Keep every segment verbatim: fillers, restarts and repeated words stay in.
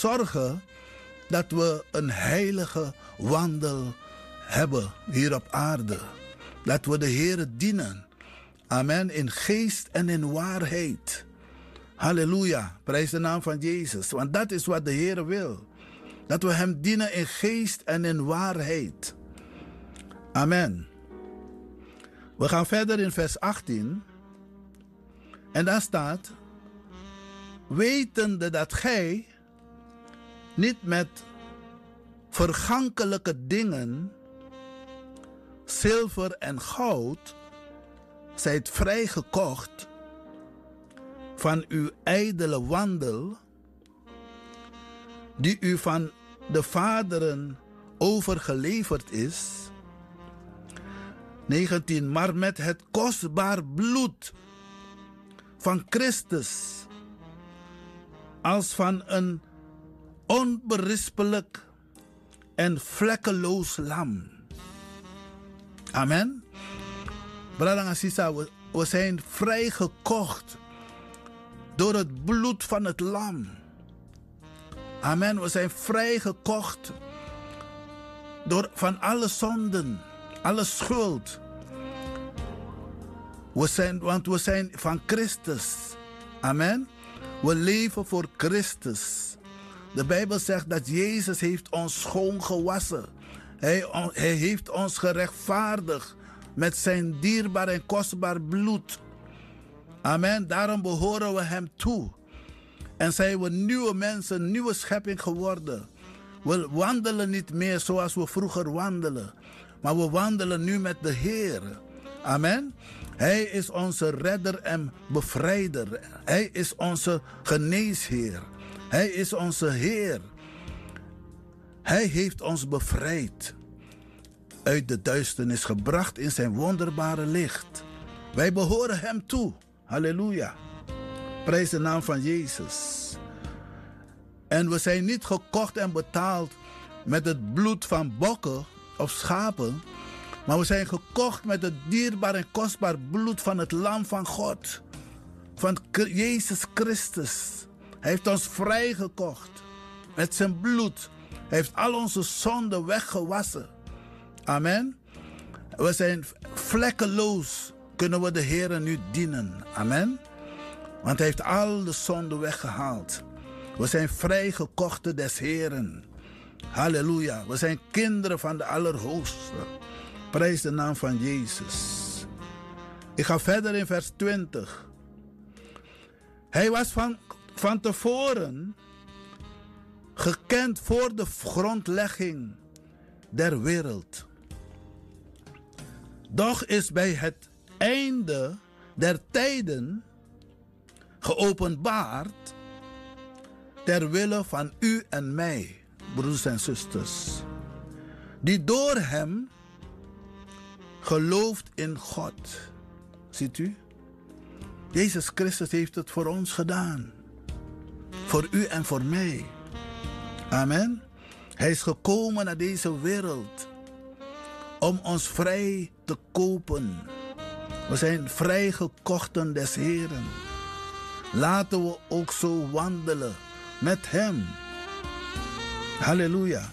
zorgen dat we een heilige wandel hebben hier op aarde. Dat we de Heer dienen. Amen. In geest en in waarheid. Halleluja. Prijs de naam van Jezus. Want dat is wat de Heer wil. Dat we hem dienen in geest en in waarheid. Amen. We gaan verder in vers achttien. En daar staat: wetende dat gij niet met vergankelijke dingen, zilver en goud, zijt vrijgekocht van uw ijdele wandel, die u van de vaderen overgeleverd is. negentien. Maar met het kostbaar bloed van Christus, als van een onberispelijk en vlekkeloos lam. Amen. Brada en sisa, we, we zijn vrijgekocht door het bloed van het lam. Amen. We zijn vrijgekocht door, van alle zonden, alle schuld. We zijn, want we zijn van Christus. Amen. We leven voor Christus. De Bijbel zegt dat Jezus heeft ons schoon gewassen. Hij, hij heeft ons gerechtvaardigd met zijn dierbaar en kostbaar bloed. Amen. Daarom behoren we hem toe. En zijn we nieuwe mensen, nieuwe schepping geworden. We wandelen niet meer zoals we vroeger wandelen. Maar we wandelen nu met de Heer. Amen. Hij is onze redder en bevrijder. Hij is onze geneesheer. Hij is onze Heer. Hij heeft ons bevrijd. Uit de duisternis gebracht in zijn wonderbare licht. Wij behoren hem toe. Halleluja. Prijs de naam van Jezus. En we zijn niet gekocht en betaald met het bloed van bokken of schapen. Maar we zijn gekocht met het dierbaar en kostbaar bloed van het Lam van God. Van Jezus Christus. Hij heeft ons vrijgekocht met zijn bloed. Hij heeft al onze zonden weggewassen. Amen. We zijn vlekkeloos. Kunnen we de Heer nu dienen. Amen. Want hij heeft al de zonden weggehaald. We zijn vrijgekochten des Heeren. Halleluja. We zijn kinderen van de Allerhoogste. Prijs de naam van Jezus. Ik ga verder in vers twintig. Hij was van, van tevoren gekend voor de grondlegging der wereld. Doch is bij het einde der tijden geopenbaard ter wille van u en mij, broers en zusters, die door hem gelooft in God. Ziet u? Jezus Christus heeft het voor ons gedaan. Voor u en voor mij. Amen. Hij is gekomen naar deze wereld om ons vrij te kopen. We zijn vrijgekochten des Heren. Laten we ook zo wandelen met hem. Halleluja.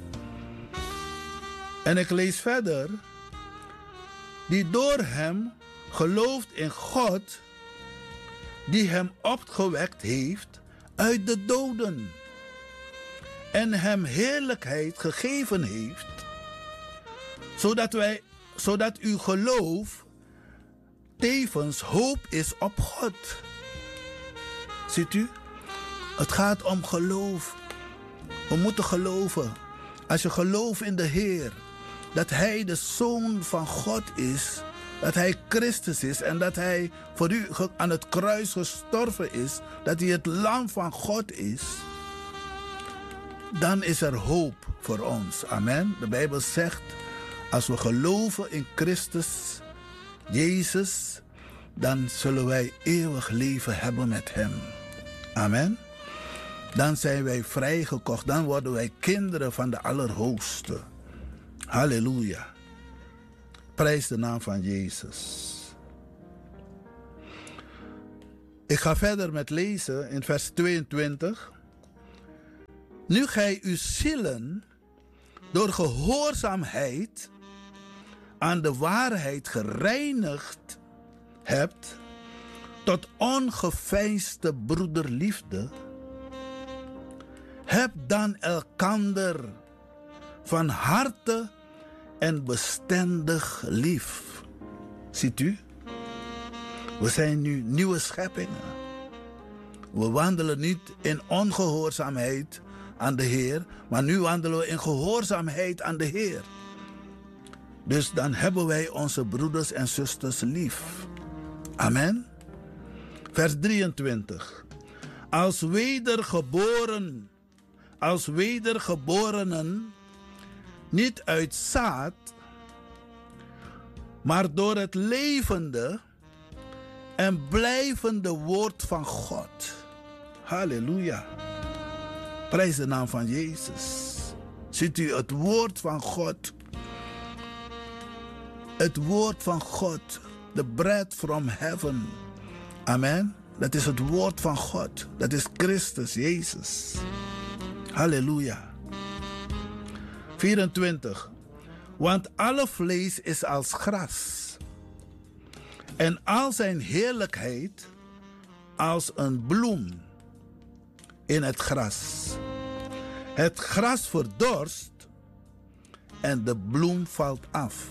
En ik lees verder. Die door hem gelooft in God, die hem opgewekt heeft uit de doden en hem heerlijkheid gegeven heeft, zodat wij, zodat uw geloof tevens hoop is op God. Ziet u? Het gaat om geloof. We moeten geloven. Als je gelooft in de Heer, dat Hij de Zoon van God is, dat Hij Christus is en dat Hij voor u aan het kruis gestorven is, dat Hij het Lam van God is, dan is er hoop voor ons. Amen. De Bijbel zegt, als we geloven in Christus, Jezus, dan zullen wij eeuwig leven hebben met Hem. Amen. Dan zijn wij vrijgekocht, dan worden wij kinderen van de Allerhoogste. Halleluja. Prijs de naam van Jezus. Ik ga verder met lezen in vers tweeëntwintig. Nu gij uw zielen door gehoorzaamheid aan de waarheid gereinigd hebt tot ongeveinsde broederliefde, heb dan elkander van harte en bestendig lief. Ziet u? We zijn nu nieuwe scheppingen. We wandelen niet in ongehoorzaamheid aan de Heer, maar nu wandelen we in gehoorzaamheid aan de Heer. Dus dan hebben wij onze broeders en zusters lief. Amen. Vers drieëntwintig. Als wedergeboren, als wedergeborenen, niet uit zaad, maar door het levende en blijvende woord van God. Halleluja. Prijs de naam van Jezus. Ziet u het woord van God? Het woord van God. The bread from heaven. Amen. Dat is het woord van God. Dat is Christus, Jezus. Halleluja. vierentwintig. Want alle vlees is als gras. En al zijn heerlijkheid als een bloem in het gras. Het gras verdorst en de bloem valt af.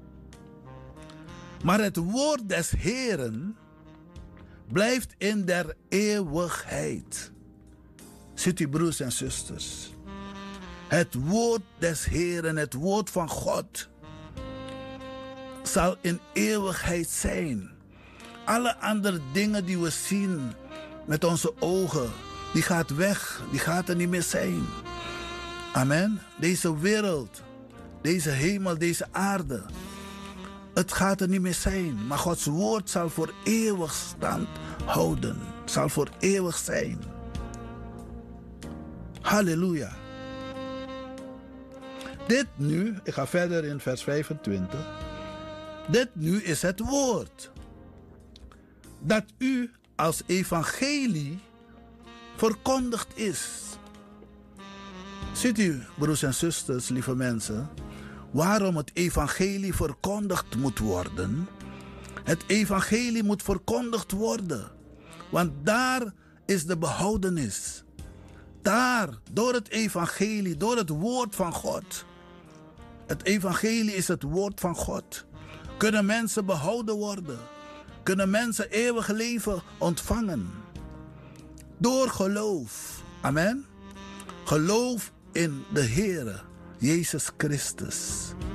Maar het woord des Heeren blijft in der eeuwigheid. Ziet u, broers en zusters. Het woord des Heeren, het woord van God, zal in eeuwigheid zijn. Alle andere dingen die we zien met onze ogen, die gaat weg, die gaat er niet meer zijn. Amen. Deze wereld, deze hemel, deze aarde, het gaat er niet meer zijn. Maar Gods woord zal voor eeuwig stand houden, zal voor eeuwig zijn. Halleluja. Dit nu, ik ga verder in vers vijfentwintig. Dit nu is het woord dat u als evangelie verkondigd is. Ziet u, broers en zusters, lieve mensen, waarom het evangelie verkondigd moet worden? Het evangelie moet verkondigd worden, want daar is de behoudenis. Daar, door het evangelie, door het woord van God. Het evangelie is het woord van God. Kunnen mensen behouden worden? Kunnen mensen eeuwig leven ontvangen? Door geloof. Amen. Geloof in de Heere, Jezus Christus.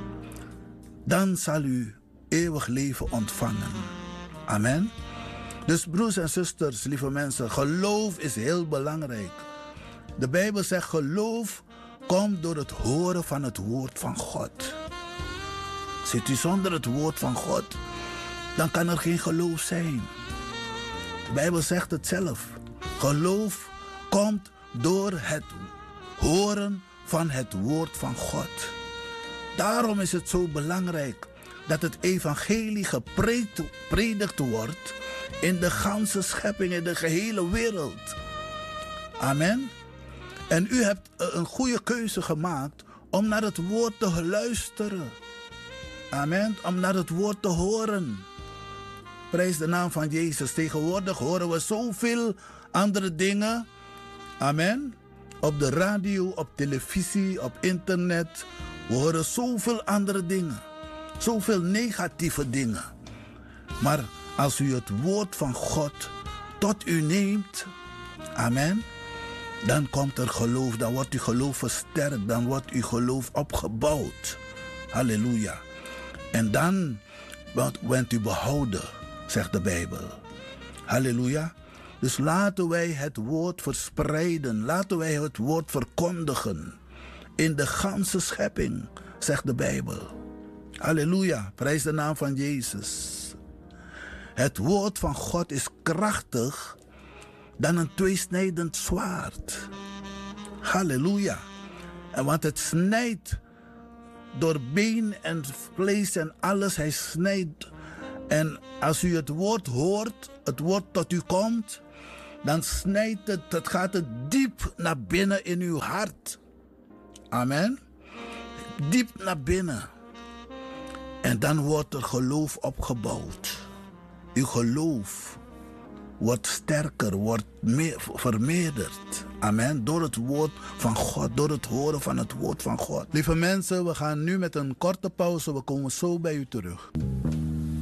Dan zal u eeuwig leven ontvangen. Amen. Dus broers en zusters, lieve mensen, geloof is heel belangrijk. De Bijbel zegt geloof komt door het horen van het woord van God. Zit u zonder het woord van God, dan kan er geen geloof zijn. De Bijbel zegt het zelf. Geloof komt door het horen van het woord van God. Daarom is het zo belangrijk dat het evangelie gepredikt wordt in de ganse schepping, in de gehele wereld. Amen. En u hebt een goede keuze gemaakt om naar het woord te luisteren. Amen. Om naar het woord te horen. Prijs de naam van Jezus. Tegenwoordig horen we zoveel andere dingen. Amen. Op de radio, op televisie, op internet. We horen zoveel andere dingen. Zoveel negatieve dingen. Maar als u het woord van God tot u neemt. Amen. Dan komt er geloof. Dan wordt uw geloof versterkt. Dan wordt uw geloof opgebouwd. Halleluja. En dan bent u behouden, zegt de Bijbel. Halleluja. Dus laten wij het woord verspreiden. Laten wij het woord verkondigen. In de ganse schepping, zegt de Bijbel. Halleluja. Prijs de naam van Jezus. Het woord van God is krachtig dan een tweesnijdend zwaard. Halleluja. En want het snijdt door been en vlees en alles. Hij snijdt. En als u het woord hoort, het woord tot u komt, dan snijdt het, het gaat het diep naar binnen in uw hart. Amen. Diep naar binnen. En dan wordt er geloof opgebouwd. Uw geloof wordt sterker, wordt meer, vermeerderd. Amen. Door het woord van God, door het horen van het woord van God. Lieve mensen, we gaan nu met een korte pauze. We komen zo bij u terug.